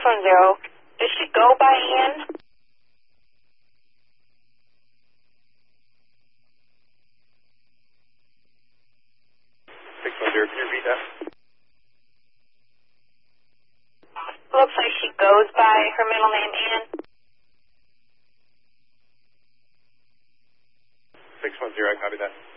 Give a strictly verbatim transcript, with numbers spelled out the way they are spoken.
one zero. Does she go by Ann? six one zero, can you repeat that? Looks like she goes by her middle name, Ann. six one zero, I copy that.